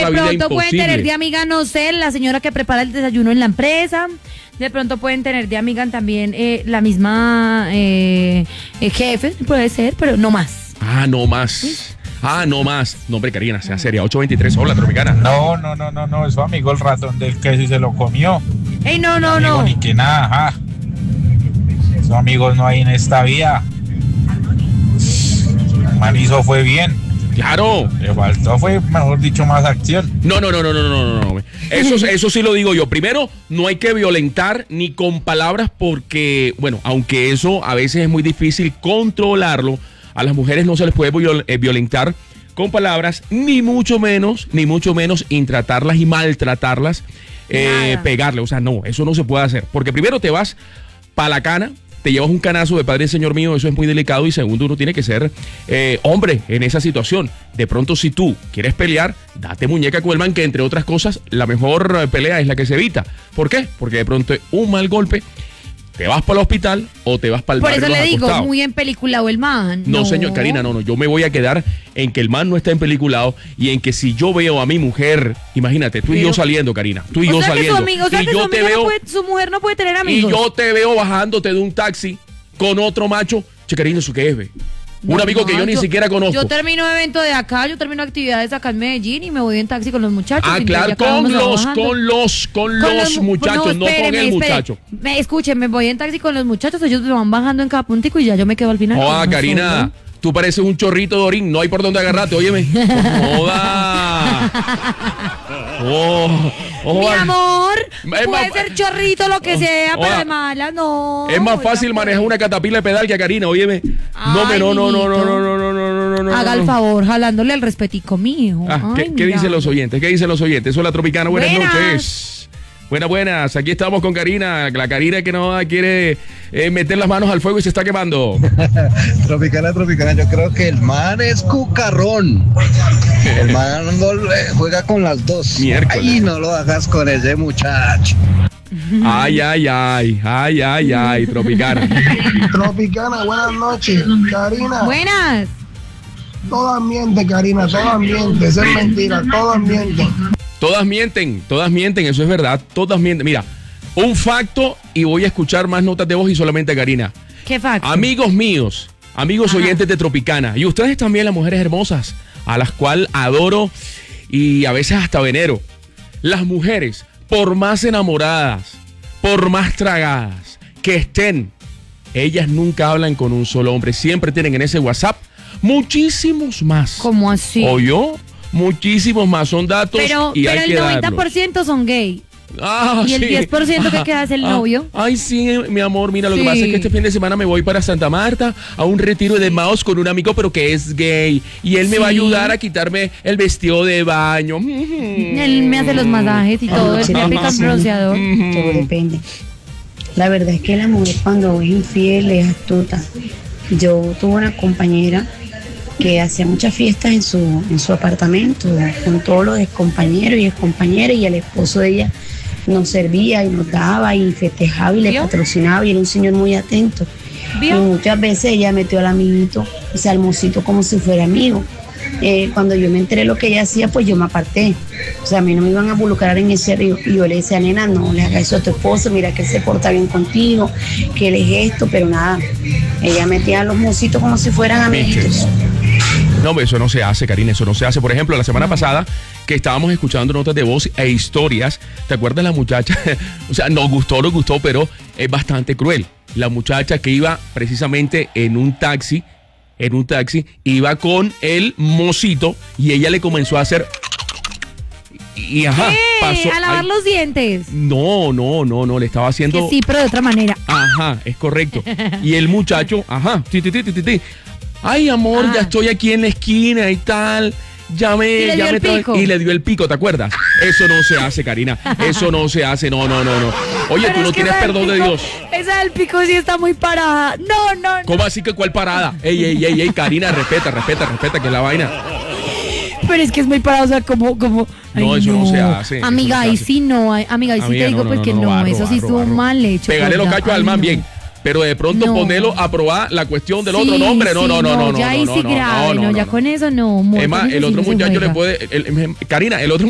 la vida De pronto pueden tener de imposible. amiga, no sé, la señora que prepara el desayuno en la empresa. De pronto pueden tener de amiga también la misma jefe, puede ser, pero no más. Ah, no más. Ah, no más. No, hombre, Karina, sea seria. 823, hola, Tropicana. No, es su amigo el ratón del queso y se lo comió. Ey, no. Amigo, ni que nada, ajá. Esos amigos no hay en esta vida. El man hizo fue bien. Claro. Le faltó fue, mejor dicho, más acción. No. Eso sí lo digo yo. Primero, no hay que violentar ni con palabras porque, bueno, aunque eso a veces es muy difícil controlarlo, a las mujeres no se les puede violentar con palabras, ni mucho menos intratarlas y maltratarlas, pegarle. O sea, no, eso no se puede hacer. Porque primero te vas pa' la cana, te llevas un canazo de padre, señor mío, eso es muy delicado. Y segundo, uno tiene que ser hombre en esa situación. De pronto, si tú quieres pelear, date muñeca con el man, que entre otras cosas, la mejor pelea es la que se evita. ¿Por qué? Porque de pronto un mal golpe, te vas para el hospital o te vas para el Por barrio eso le digo, acostado. muy empeliculado el man. No, señor, Karina, no. Yo me voy a quedar en que el man no está empeliculado y en que si yo veo a mi mujer, imagínate, tú y yo saliendo, Karina, tú y yo saliendo. Y yo te veo, su mujer no puede tener amigos. Y yo te veo bajándote de un taxi con otro macho. Che, Karina, ¿eso qué es, ve? Un amigo que yo ni siquiera conozco. Yo termino evento de acá, yo termino actividades acá en Medellín y me voy en taxi con los muchachos. Ah, claro, con los muchachos, no con el muchacho. Escuchen, me voy en taxi con los muchachos, ellos me van bajando en cada puntico y ya yo me quedo al final. Joda, Karina, tú pareces un chorrito de orín, no hay por dónde agarrarte, óyeme. Joda. Mi amor, Es puede más- ser chorrito, lo que sea, pero Hola. de mala, no. Es más fácil manejar una catapila de pedal que a Karina, óyeme. No. Haga el favor, jalándole el respetico mío. Ah, Ay, ¿qué mira. dicen los oyentes? ¿Qué dicen los oyentes? Hola, Tropicana, buenas noches. Buenas. Aquí estamos con Karina. La Karina que no quiere meter las manos al fuego y se está quemando. Tropicana, yo creo que el man es cucarrón. El man juega con las dos. Miércoles. Ay, no lo hagas con ese muchacho. Ay, Tropicana. Tropicana, buenas noches. Karina, Buenas. todo ambiente, Karina, todo ambiente. Eso es mentira, todo ambiente. Todas mienten, eso es verdad. Todas mienten. Mira, un facto y voy a escuchar más notas de voz y solamente a Karina. ¿Qué facto? Amigos míos, amigos oyentes de Tropicana, y ustedes también, las mujeres hermosas, a las cuales adoro y a veces hasta venero. Las mujeres, por más enamoradas, por más tragadas que estén, ellas nunca hablan con un solo hombre. Siempre tienen en ese WhatsApp muchísimos más. ¿Cómo así? ¿Oyó? Muchísimos más. Son datos y pero hay el que darlos. 90% son gay. Ah, Y el 10% que queda es el novio. Ay, sí, mi amor, mira, lo que Sí. pasa es que este fin de semana me voy para Santa Marta a un retiro de Maos con un amigo, pero que es gay. Y él me va a Sí. ayudar a quitarme el vestido de baño. Él me hace los masajes y todo, él me aplica un bronceador. Todo depende. La verdad es que la mujer cuando es infiel es astuta. Yo tuve una compañera que hacía muchas fiestas en su apartamento con todos los compañeros y excompañeras, y el esposo de ella nos servía y nos daba y festejaba y le ¿Vio? patrocinaba, y era un señor muy atento. ¿Vio? Y muchas veces ella metió al amiguito, o sea, al mocito, como si fuera amigo. Cuando yo me enteré lo que ella hacía, pues yo me aparté. O sea, a mí no me iban a involucrar en ese río. Y yo le decía, nena, no le hagas eso a tu esposo, mira que él se porta bien contigo, que él es esto, pero nada. Ella metía a los mocitos como si fueran amiguitos. No, eso no se hace, Karina, eso no se hace. Por ejemplo, la semana pasada que estábamos escuchando notas de voz e historias, ¿te acuerdas la muchacha? O sea, nos gustó, pero es bastante cruel. La muchacha que iba precisamente en un taxi, iba con el mocito y ella le comenzó a hacer... Y pasó... A lavar ay, los dientes. No, le estaba haciendo... Que sí, pero de otra manera. Ajá, es correcto. Y el muchacho, ay, amor, ya estoy aquí en la esquina y tal. Y le dio el pico. Y le dio el pico, ¿te acuerdas? Eso no se hace, Karina. Eso no se hace, no. Oye, Pero tú es no que tienes esa del perdón de pico- Dios. Esa del pico sí está muy parada. No. ¿Cómo así que cuál parada? Ey, Karina, respeta, que es la vaina. Pero es que es muy parada, o sea, como... No, eso no se hace, eso Amiga, no se ahí hace. sí no, amiga, ahí sí Amiga, te digo no, pues no, que no, no, barro, eso sí barro, estuvo barro. mal hecho. Pégale los ¿verdad? cachos al Ay, man no. bien. Pero de pronto No. ponerlo a probar la cuestión del otro Sí, nombre. No. Ya ahí sí grave, no, ya con eso no. Es más, el otro muchacho le puede... Karina, el otro